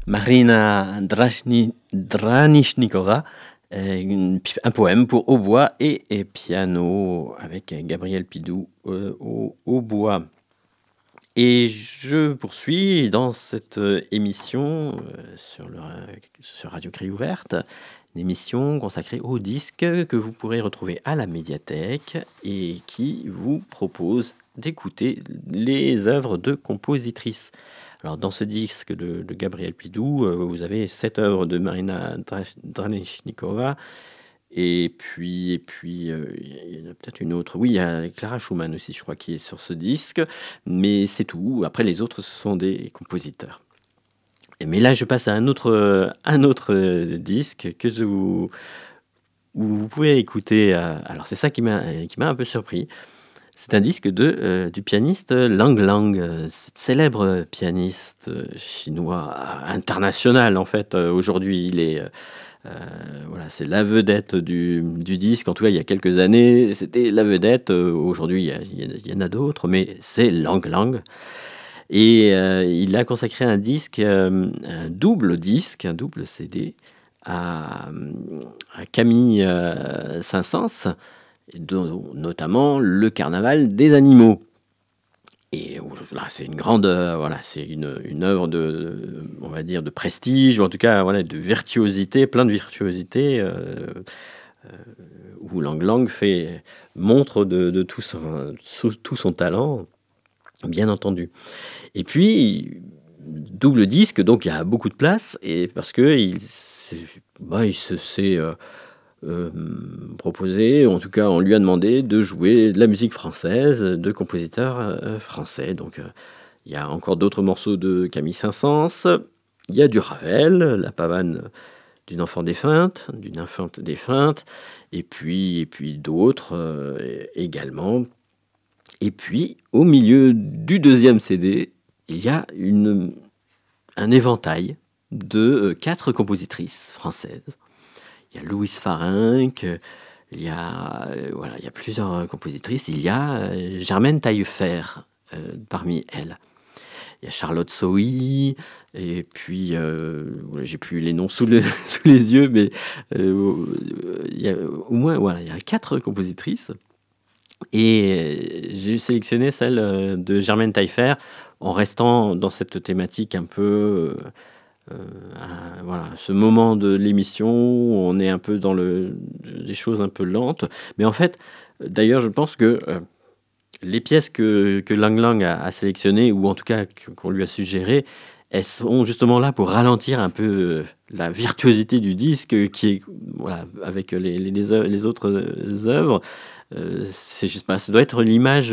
Marina Dranishnikova, un poème pour hautbois et piano avec Gabriel Pidou au hautbois. Et je poursuis dans cette émission sur Radio Crie Ouverte, une émission consacrée aux disques que vous pourrez retrouver à la médiathèque et qui vous propose d'écouter les œuvres de compositrices. Alors dans ce disque de Gabriel Pidou, vous avez 7 œuvres de Marina Dranishnikova. Et puis, il y en a peut-être une autre. Oui, il y a Clara Schumann aussi, je crois, qui est sur ce disque. Mais c'est tout. Après, les autres, ce sont des compositeurs. Mais là, je passe à un autre disque que où vous pouvez écouter. Alors, c'est ça qui m'a un peu surpris. C'est un disque du pianiste Lang Lang, célèbre pianiste chinois international, en fait. Aujourd'hui, il est... voilà, c'est la vedette du disque. En tout cas, il y a quelques années, c'était la vedette. Aujourd'hui, il y en a d'autres, mais c'est Lang Lang. Et il a consacré un disque, un double CD, à Camille Saint-Saëns, dont notamment Le Carnaval des animaux. Et là, c'est une grande, c'est une œuvre on va dire, de prestige, ou en tout cas, voilà, de virtuosité, plein de virtuosité, où Lang Lang montre de tout son talent, bien entendu. Et puis, double disque, donc il y a beaucoup de place, et parce que il se s'est proposé, en tout cas on lui a demandé de jouer de la musique française de compositeurs français. Donc il y a encore d'autres morceaux de Camille Saint-Saëns, il y a du Ravel, la pavane d'une infante défunte, et puis d'autres également. Et puis au milieu du deuxième CD, il y a un éventail de 4 compositrices françaises. Il y a Louise Farinck, il y a plusieurs compositrices. Il y a Germaine Taillefer parmi elles. Il y a Charlotte Sohi, et puis j'ai plus les noms sous les yeux, mais il y a au moins il y a 4 compositrices. Et j'ai sélectionné celle de Germaine Taillefer en restant dans cette thématique un peu... ce moment de l'émission où on est un peu dans des choses un peu lentes. Mais en fait, d'ailleurs, je pense que les pièces que Lang Lang a sélectionnées, ou en tout cas qu'on lui a suggérées, elles sont justement là pour ralentir un peu la virtuosité du disque, qui est, avec les autres œuvres. C'est juste pas, ça doit être l'image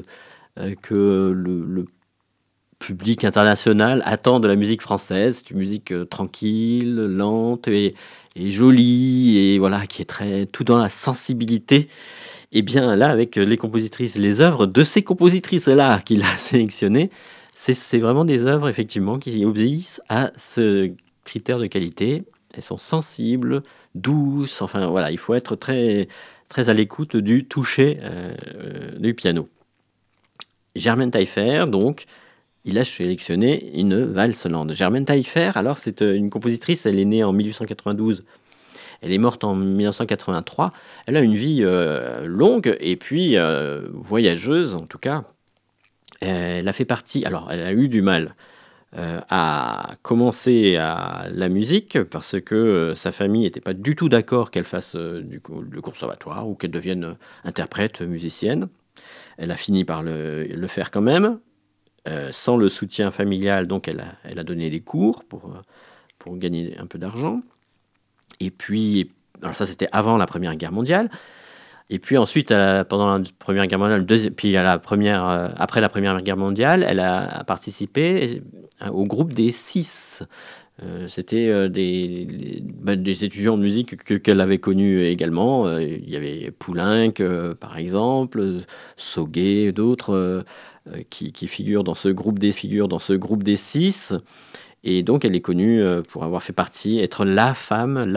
que le public international attend de la musique française. C'est une musique tranquille, lente et jolie, et voilà, qui est très tout dans la sensibilité. Et bien là, avec les compositrices, les œuvres de ces compositrices-là qu'il a sélectionnées, c'est vraiment des œuvres effectivement qui obéissent à ce critère de qualité. Elles sont sensibles, douces. Enfin voilà, il faut être très très à l'écoute du toucher du piano. Germaine Taillefer, donc. Il a sélectionné une valse lente. Germaine Taillefer, alors c'est une compositrice, elle est née en 1892, elle est morte en 1983. Elle a une vie longue et puis voyageuse en tout cas. Elle a fait partie, alors elle a eu du mal à commencer à la musique parce que sa famille n'était pas du tout d'accord qu'elle fasse le conservatoire ou qu'elle devienne interprète, musicienne. Elle a fini par le faire quand même. Sans le soutien familial, donc elle a donné des cours pour gagner un peu d'argent. Et puis, alors ça c'était avant la Première Guerre mondiale. Et puis ensuite, pendant la Première Guerre mondiale, puis après la Première Guerre mondiale, elle a participé au groupe des Six. C'était des étudiants de musique qu'elle avait connus également. Il y avait Poulenc, par exemple, Sauguet, d'autres qui figurent dans ce groupe des Six. Et donc, elle est connue pour avoir fait partie, être la femme,